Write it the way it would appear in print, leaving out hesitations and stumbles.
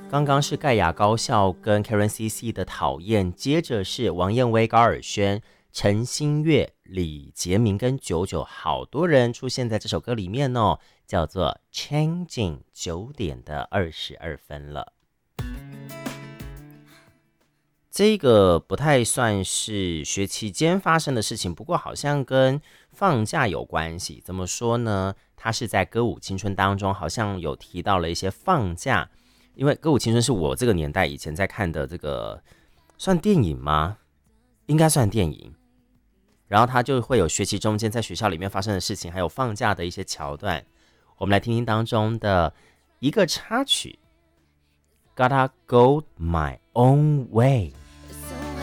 刚刚是盖亚高校跟 Karen CC 的讨厌，接着是王燕威、高尔宣、陈星月、李杰明跟九九，好多人出现在这首歌里面哦，叫做 Changing 9:22了。这个不太算是学期间发生的事情，不过好像跟放假有关系。怎么说呢？它是在歌舞青春当中，好像有提到了一些放假。因为歌舞青春是我这个年代以前在看的，这个算电影吗？应该算电影。然后它就会有学期中间在学校里面发生的事情，还有放假的一些桥段。我们来听听当中的一个插曲 ，Gotta Go My Own Way。